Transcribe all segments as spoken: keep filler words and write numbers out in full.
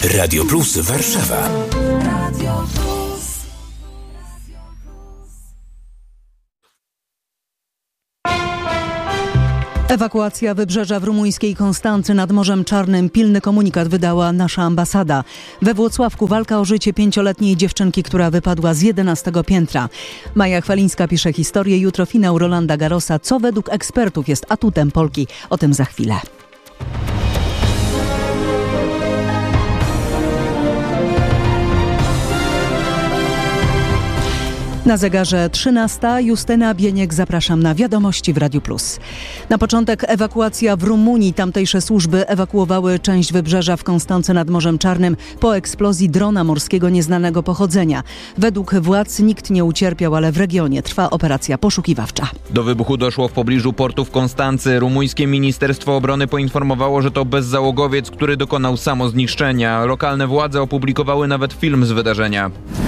Radio Plus Warszawa. Ewakuacja wybrzeża w rumuńskiej Konstancy nad Morzem Czarnym. Pilny komunikat wydała nasza ambasada. We Włocławku walka o życie pięcioletniej dziewczynki, która wypadła z jedenastego piętra. Maja Chwalińska pisze historię. Jutro finał Rolanda Garrosa, co według ekspertów jest atutem Polki. O tym za chwilę. Na zegarze trzynasta. Justyna Bieniek, zapraszam na wiadomości w Radiu Plus. Na początek ewakuacja w Rumunii. Tamtejsze służby ewakuowały część wybrzeża w Konstance nad Morzem Czarnym po eksplozji drona morskiego nieznanego pochodzenia. Według władz nikt nie ucierpiał, ale w regionie trwa operacja poszukiwawcza. Do wybuchu doszło w pobliżu portu w Konstancy. Rumuńskie Ministerstwo Obrony poinformowało, że to bezzałogowiec, który dokonał samozniszczenia. Lokalne władze opublikowały nawet film z wydarzenia.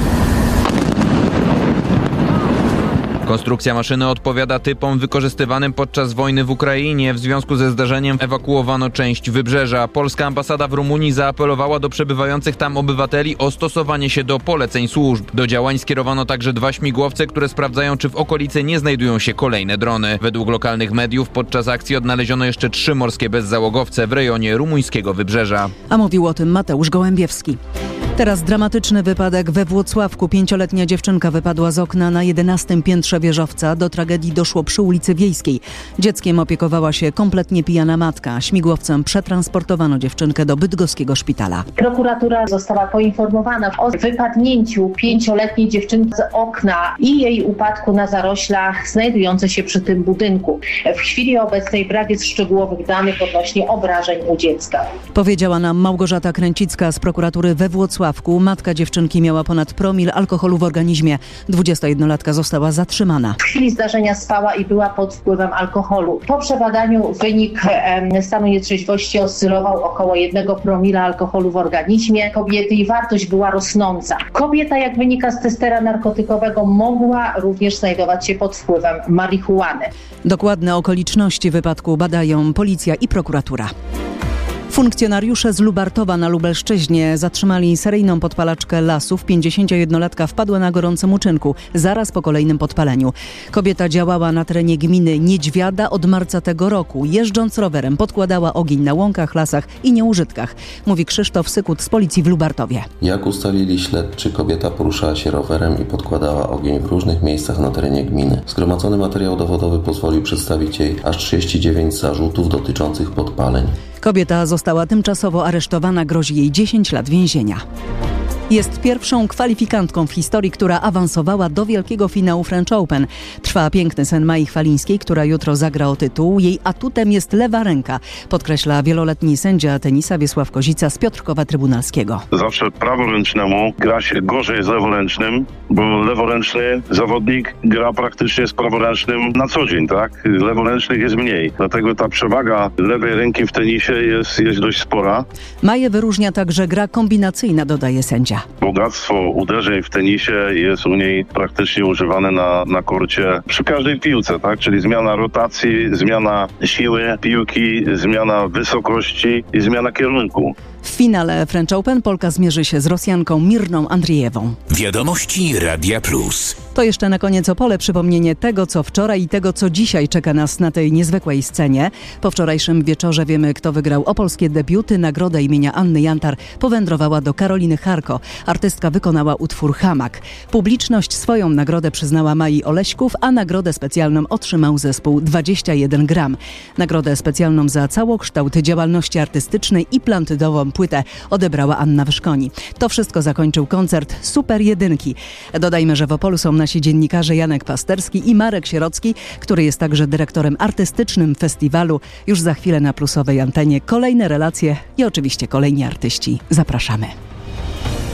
Konstrukcja maszyny odpowiada typom wykorzystywanym podczas wojny w Ukrainie. W związku ze zdarzeniem ewakuowano część wybrzeża. Polska ambasada w Rumunii zaapelowała do przebywających tam obywateli o stosowanie się do poleceń służb. Do działań skierowano także dwa śmigłowce, które sprawdzają, czy w okolicy nie znajdują się kolejne drony. Według lokalnych mediów podczas akcji odnaleziono jeszcze trzy morskie bezzałogowce w rejonie rumuńskiego wybrzeża. A mówił o tym Mateusz Gołębiewski. Teraz dramatyczny wypadek we Włocławku. Pięcioletnia dziewczynka wypadła z okna na jedenastym piętrze wieżowca. Do tragedii doszło przy ulicy Wiejskiej. Dzieckiem opiekowała się kompletnie pijana matka. Śmigłowcem przetransportowano dziewczynkę do bydgoskiego szpitala. Prokuratura została poinformowana o wypadnięciu pięcioletniej dziewczynki z okna i jej upadku na zaroślach znajdujące się przy tym budynku. W chwili obecnej brak jest szczegółowych danych odnośnie obrażeń u dziecka. Powiedziała nam Małgorzata Kręcicka z prokuratury we Włocławku. Matka dziewczynki miała ponad promil alkoholu w organizmie. dwudziestojednolatka została zatrzymana. W chwili zdarzenia spała i była pod wpływem alkoholu. Po przebadaniu wynik e, stanu nietrzeźwości oscylował około jednego promila alkoholu w organizmie kobiety i wartość była rosnąca. Kobieta, jak wynika z testera narkotykowego, mogła również znajdować się pod wpływem marihuany. Dokładne okoliczności wypadku badają policja i prokuratura. Funkcjonariusze z Lubartowa na Lubelszczyźnie zatrzymali seryjną podpalaczkę lasów. pięćdziesięciojednolatka wpadła na gorącym uczynku zaraz po kolejnym podpaleniu. Kobieta działała na terenie gminy Niedźwiada od marca tego roku. Jeżdżąc rowerem podkładała ogień na łąkach, lasach i nieużytkach, mówi Krzysztof Sykut z policji w Lubartowie. Jak ustalili śledczy, kobieta poruszała się rowerem i podkładała ogień w różnych miejscach na terenie gminy. Zgromadzony materiał dowodowy pozwolił przedstawić jej aż trzydzieści dziewięć zarzutów dotyczących podpaleń. Kobieta została tymczasowo aresztowana, grozi jej dziesięć lat więzienia. Jest pierwszą kwalifikantką w historii, która awansowała do wielkiego finału French Open. Trwa piękny sen Mai Chwalińskiej, która jutro zagra o tytuł. Jej atutem jest lewa ręka, podkreśla wieloletni sędzia tenisa Wiesław Kozica z Piotrkowa Trybunalskiego. Zawsze praworęcznemu gra się gorzej z leworęcznym, bo leworęczny zawodnik gra praktycznie z praworęcznym na co dzień, tak? Leworęcznych jest mniej, dlatego ta przewaga lewej ręki w tenisie jest, jest dość spora. Maję wyróżnia także gra kombinacyjna, dodaje sędzia. Bogactwo uderzeń w tenisie jest u niej praktycznie używane na, na korcie przy każdej piłce, tak? Czyli zmiana rotacji, zmiana siły piłki, zmiana wysokości i zmiana kierunku. W finale French Open Polka zmierzy się z Rosjanką Mirną Andrijewą. Wiadomości Radia Plus. To jeszcze na koniec Opole przypomnienie tego, co wczoraj i tego, co dzisiaj czeka nas na tej niezwykłej scenie. Po wczorajszym wieczorze wiemy, kto wygrał opolskie debiuty. Nagroda imienia Anny Jantar powędrowała do Karoliny Charko. Artystka wykonała utwór Hamak. Publiczność swoją nagrodę przyznała Mai Oleśków, a nagrodę specjalną otrzymał zespół dwadzieścia jeden gram. Nagrodę specjalną za całokształt działalności artystycznej i plantydową płytę odebrała Anna Wyszkoni. To wszystko zakończył koncert Super Jedynki. Dodajmy, że w Opolu są nasi dziennikarze Janek Pasterski i Marek Sierocki, który jest także dyrektorem artystycznym festiwalu. Już za chwilę na plusowej antenie kolejne relacje i oczywiście kolejni artyści. Zapraszamy.